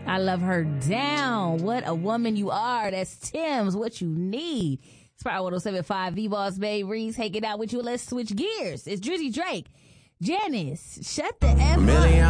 I love her down. What a woman you are. That's Tim's What You Need. Spire 107.5, V-Boss Babe Reese hanging out with you. Let's switch gears. It's Drizzy Drake. Janice, shut the F up.